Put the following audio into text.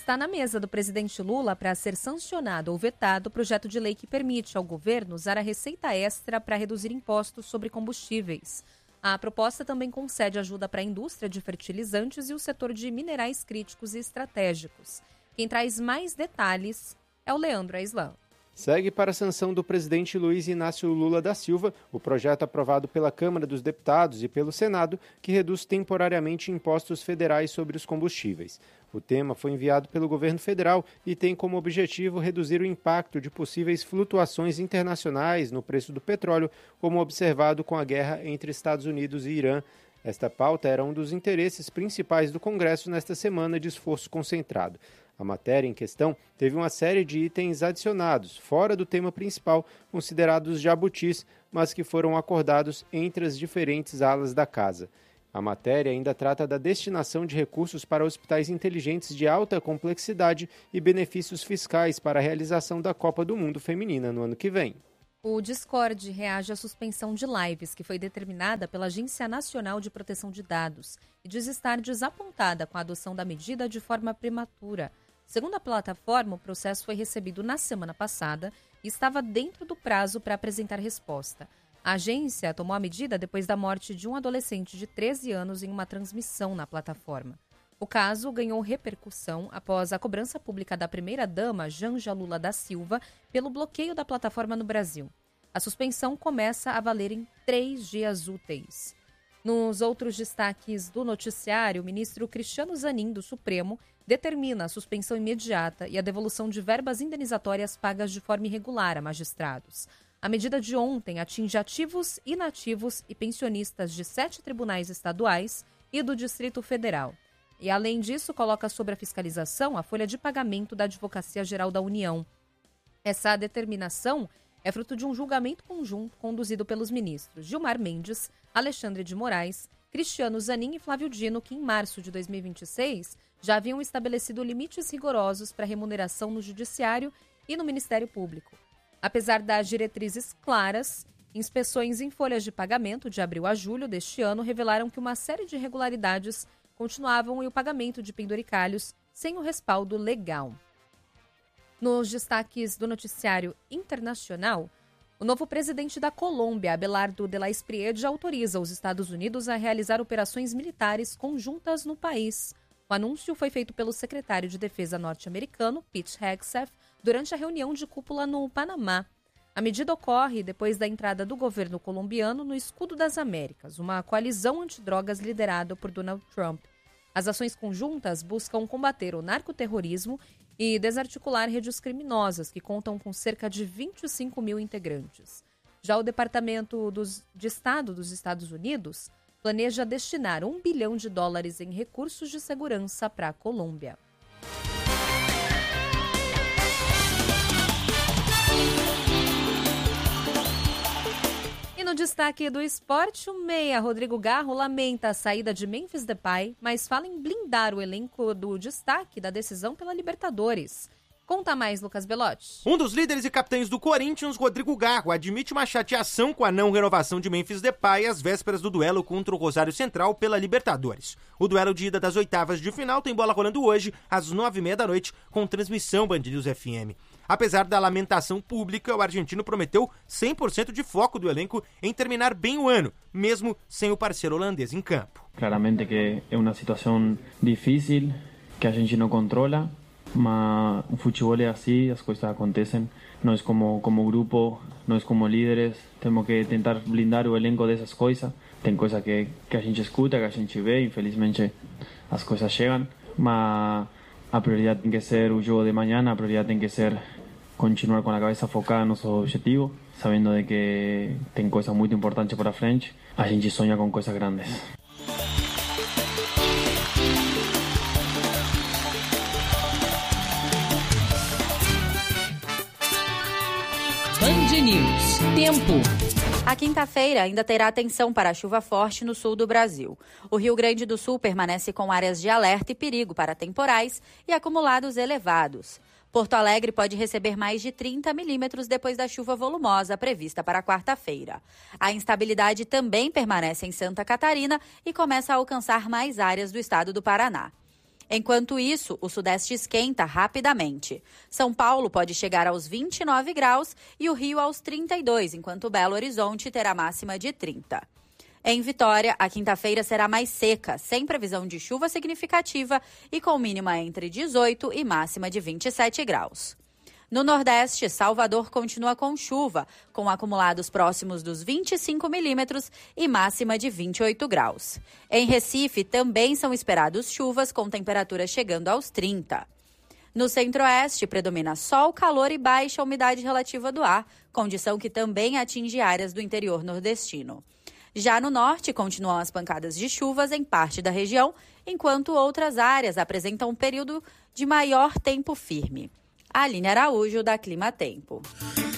está na mesa do presidente Lula para ser sancionado ou vetado o projeto de lei que permite ao governo usar a receita extra para reduzir impostos sobre combustíveis. A proposta também concede ajuda para a indústria de fertilizantes e o setor de minerais críticos e estratégicos. Quem traz mais detalhes é o Leandro Aislan. Segue para a sanção do presidente Luiz Inácio Lula da Silva o projeto aprovado pela Câmara dos Deputados e pelo Senado, que reduz temporariamente impostos federais sobre os combustíveis. O tema foi enviado pelo governo federal e tem como objetivo reduzir o impacto de possíveis flutuações internacionais no preço do petróleo, como observado com a guerra entre Estados Unidos e Irã. Esta pauta era um dos interesses principais do Congresso nesta semana de esforço concentrado. A matéria em questão teve uma série de itens adicionados, fora do tema principal, considerados jabutis, mas que foram acordados entre as diferentes alas da Casa. A matéria ainda trata da destinação de recursos para hospitais inteligentes de alta complexidade e benefícios fiscais para a realização da Copa do Mundo Feminina no ano que vem. O Discord reage à suspensão de lives que foi determinada pela Agência Nacional de Proteção de Dados e diz estar desapontada com a adoção da medida de forma prematura. Segundo a plataforma, o processo foi recebido na semana passada e estava dentro do prazo para apresentar resposta. A agência tomou a medida depois da morte de um adolescente de 13 anos em uma transmissão na plataforma. O caso ganhou repercussão após a cobrança pública da primeira-dama, Janja Lula da Silva, pelo bloqueio da plataforma no Brasil. A suspensão começa a valer em 3 dias úteis. Nos outros destaques do noticiário, o ministro Cristiano Zanin, do Supremo, determina a suspensão imediata e a devolução de verbas indenizatórias pagas de forma irregular a magistrados. A medida de ontem atinge ativos, inativos e pensionistas de 7 tribunais estaduais e do Distrito Federal. E, além disso, coloca sobre a fiscalização a folha de pagamento da Advocacia Geral da União. Essa determinação é fruto de um julgamento conjunto conduzido pelos ministros Gilmar Mendes, Alexandre de Moraes, Cristiano Zanin e Flávio Dino, que em março de 2026 já haviam estabelecido limites rigorosos para remuneração no Judiciário e no Ministério Público. Apesar das diretrizes claras, inspeções em folhas de pagamento de abril a julho deste ano revelaram que uma série de irregularidades continuavam e o pagamento de penduricalhos sem o respaldo legal. Nos destaques do noticiário internacional, o novo presidente da Colômbia, Abelardo de la Espriella, autoriza os Estados Unidos a realizar operações militares conjuntas no país. O anúncio foi feito pelo secretário de Defesa norte-americano, Pete Hegseth, durante a reunião de cúpula no Panamá. A medida ocorre depois da entrada do governo colombiano no Escudo das Américas, uma coalizão antidrogas liderada por Donald Trump. As ações conjuntas buscam combater o narcoterrorismo e desarticular redes criminosas que contam com cerca de 25 mil integrantes. Já o Departamento de Estado dos Estados Unidos planeja destinar $1 bilhão em recursos de segurança para a Colômbia. E no destaque do esporte, o meia Rodrigo Garro lamenta a saída de Memphis Depay, mas fala em blindar o elenco do destaque da decisão pela Libertadores. Conta mais, Lucas Belotti. Um dos líderes e capitães do Corinthians, Rodrigo Garro, admite uma chateação com a não renovação de Memphis Depay às vésperas do duelo contra o Rosário Central pela Libertadores. O duelo de ida das oitavas de final tem bola rolando hoje, às 21h30, com transmissão Band News FM. Apesar da lamentação pública, o argentino prometeu 100% de foco do elenco em terminar bem o ano, mesmo sem o parceiro holandês em campo. Claramente que é uma situação difícil, que a gente não controla, mas o futebol é assim, as coisas acontecem. Nós como grupo, nós como líderes, temos que tentar blindar o elenco dessas coisas. Tem coisa que a gente escuta, que a gente vê, infelizmente as coisas chegam, mas a prioridade tem que ser o jogo de manhã, a prioridade tem que ser continuar com a cabeça focada no nosso objetivo, sabendo de que tem coisas muito importantes para frente. A gente sonha com coisas grandes. Band News. Tempo. A quinta-feira ainda terá atenção para a chuva forte no sul do Brasil. O Rio Grande do Sul permanece com áreas de alerta e perigo para temporais e acumulados elevados. Porto Alegre pode receber mais de 30 milímetros depois da chuva volumosa prevista para quarta-feira. A instabilidade também permanece em Santa Catarina e começa a alcançar mais áreas do estado do Paraná. Enquanto isso, o sudeste esquenta rapidamente. São Paulo pode chegar aos 29 graus e o Rio aos 32, enquanto Belo Horizonte terá máxima de 30. Em Vitória, a quinta-feira será mais seca, sem previsão de chuva significativa e com mínima entre 18 e máxima de 27 graus. No Nordeste, Salvador continua com chuva, com acumulados próximos dos 25 milímetros e máxima de 28 graus. Em Recife, também são esperados chuvas, com temperaturas chegando aos 30. No Centro-Oeste, predomina sol, calor e baixa umidade relativa do ar, condição que também atinge áreas do interior nordestino. Já no Norte, continuam as pancadas de chuvas em parte da região, enquanto outras áreas apresentam um período de maior tempo firme. Aline Araújo, da Clima Tempo.